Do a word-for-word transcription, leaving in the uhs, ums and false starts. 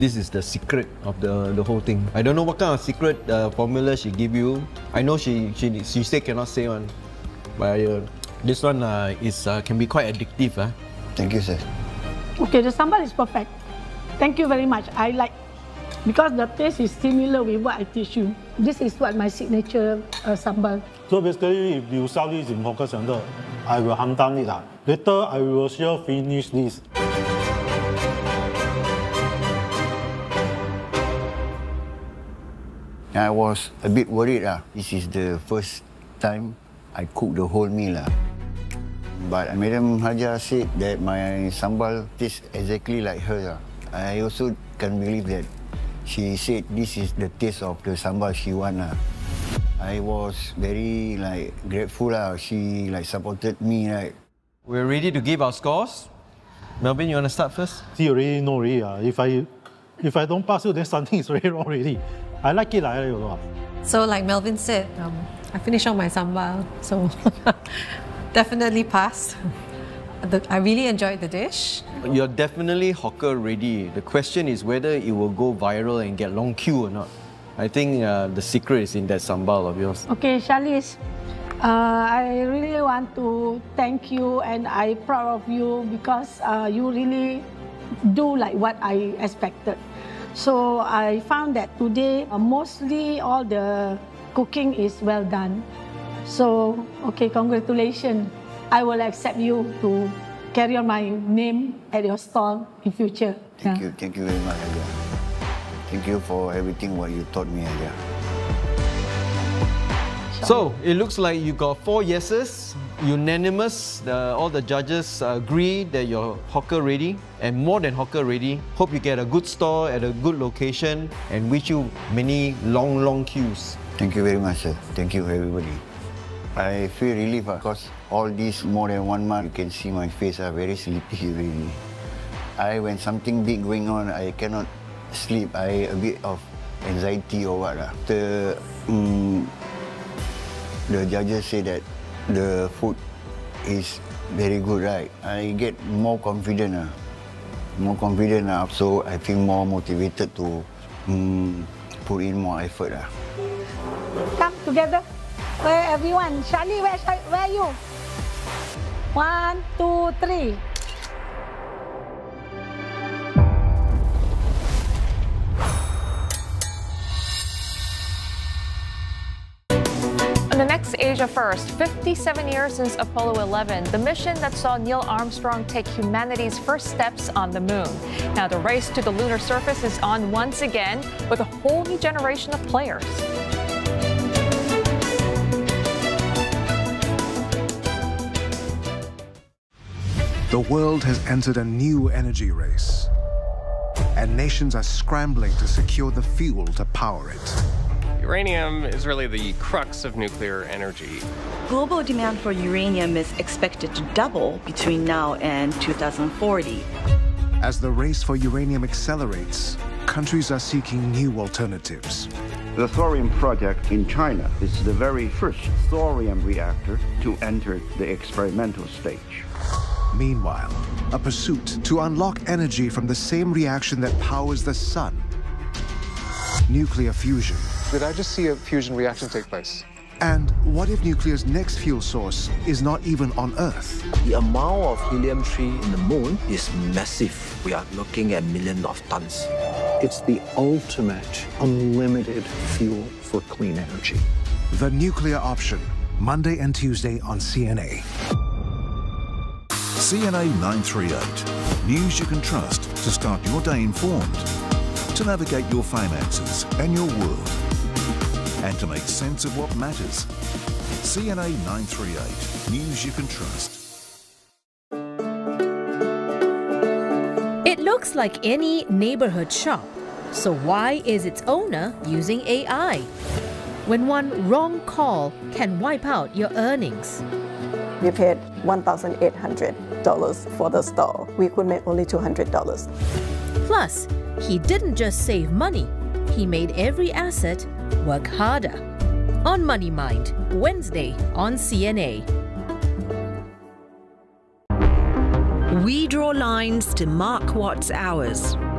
This is the secret of the, the whole thing. I don't know what kind of secret uh, formula she give you. I know she she, she say cannot say one. But uh, this one uh, is uh, can be quite addictive. Uh. Thank you, sir. Okay, the sambal is perfect. Thank you very much. I like, because the taste is similar with what I teach you. This is what my signature uh, sambal. So basically, if you sell this in hawker center, I will hamdan it. Later, I will sure finish this. I was a bit worried. Uh. This is the first time I cook the whole meal. Uh. But Madam Haja said that my sambal tastes exactly like hers. Uh. I also can't believe that she said this is the taste of the sambal she wants. Uh. I was very like grateful. Uh. She like supported me. Right? We're ready to give our scores. Melvin, you want to start first? See, you already know already. Uh. If I if I don't pass you, then something is very wrong already. I like it like that. So like Melvin said, um, I finished all my sambal, so definitely pass. The, I really enjoyed the dish. You're definitely hawker ready. The question is whether it will go viral and get long queue or not. I think uh, the secret is in that sambal of yours. Okay, Charlize, uh, I really want to thank you and I'm proud of you because uh, you really do like what I expected. So I found that today, uh, mostly all the cooking is well done. So, okay, congratulations. I will accept you to carry on my name at your stall in future. Thank yeah. you, thank you very much, Haja. Thank you for everything what you taught me, Haja. So, it looks like you got four yeses, unanimous. The, all the judges agree that you're hawker ready and more than hawker ready. Hope you get a good store at a good location and wish you many long, long queues. Thank you very much, sir. Thank you, everybody. I feel relief because all this more than one month, you can see my face are very sleepy already. I, when something big going on, I cannot sleep. I a bit of anxiety or what. The, um, the judges say that the food is very good, right? I get more confident. Uh, more confident, uh, so I feel more motivated to um, put in more effort. Uh. Come together. Where everyone? Charlie, where, where are you? One, two, three. On the next Asia First, fifty-seven years since Apollo eleven, the mission that saw Neil Armstrong take humanity's first steps on the moon. Now the race to the lunar surface is on once again with a whole new generation of players. The world has entered a new energy race, and nations are scrambling to secure the fuel to power it. Uranium is really the crux of nuclear energy. Global demand for uranium is expected to double between now and two thousand forty. As the race for uranium accelerates, countries are seeking new alternatives. The thorium project in China is the very first thorium reactor to enter the experimental stage. Meanwhile, a pursuit to unlock energy from the same reaction that powers the sun. Nuclear fusion. Did I just see a fusion reaction take place? And what if nuclear's next fuel source is not even on Earth? The amount of helium three in the moon is massive. We are looking at millions of tons. It's the ultimate unlimited fuel for clean energy. The Nuclear Option, Monday and Tuesday on C N A. C N A nine thirty-eight. News you can trust to start your day informed, to navigate your finances and your world, and to make sense of what matters. C N A nine thirty-eight. News you can trust. It looks like any neighborhood shop. So why is its owner using A I? When one wrong call can wipe out your earnings. We paid one thousand eight hundred dollars for the store. We could make only two hundred dollars. Plus, he didn't just save money, he made every asset work harder. On Money Mind, Wednesday on C N A. We draw lines to mark what's ours.